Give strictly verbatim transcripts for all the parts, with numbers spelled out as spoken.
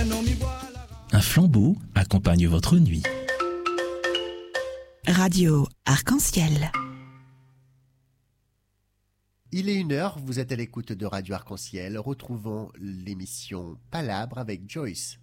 Un flambeau accompagne votre nuit. Radio Arc-en-Ciel. Il est une heure, vous êtes à l'écoute de Radio Arc-en-Ciel. Retrouvons l'émission Palabre avec Joyce.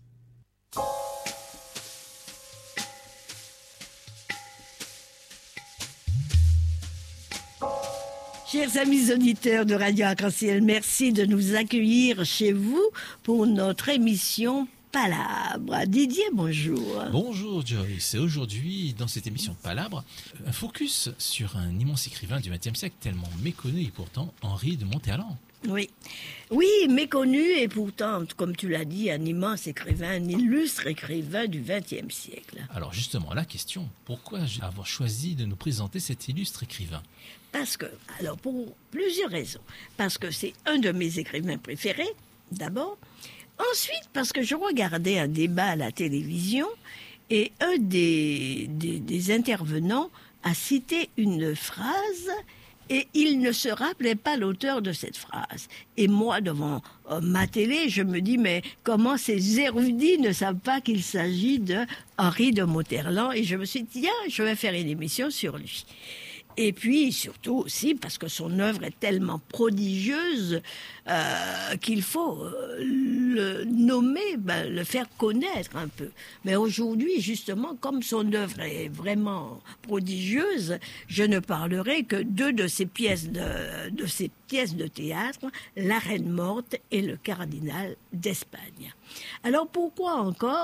Chers amis auditeurs de Radio Arc-en-Ciel, merci de nous accueillir chez vous pour notre émission Palabre. Didier, bonjour. Bonjour Joyce. Et aujourd'hui, dans cette émission Palabre, un focus sur un immense écrivain du vingtième siècle, tellement méconnu et pourtant Henri de Monterland. Oui, oui, méconnu et pourtant, comme tu l'as dit, un immense écrivain, un illustre écrivain du vingtième siècle. Alors justement, la question, pourquoi avoir choisi de nous présenter cet illustre écrivain ? Parce que, alors pour plusieurs raisons. Parce que c'est un de mes écrivains préférés, d'abord. Ensuite, parce que je regardais un débat à la télévision et un des, des, des intervenants a cité une phrase et il ne se rappelait pas l'auteur de cette phrase. Et moi, devant euh, ma télé, je me dis, mais comment ces érudits ne savent pas qu'il s'agit de Henri de Monterland ? Et je me suis dit, tiens, je vais faire une émission sur lui. Et puis, surtout aussi, parce que son œuvre est tellement prodigieuse euh, qu'il faut euh, le nommer, ben, le faire connaître un peu. Mais aujourd'hui, justement, comme son œuvre est vraiment prodigieuse, je ne parlerai que deux de ses pièces de, de ses pièces de théâtre, La Reine morte et Le Cardinal d'Espagne. Alors, pourquoi encore ?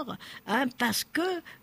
hein, Parce que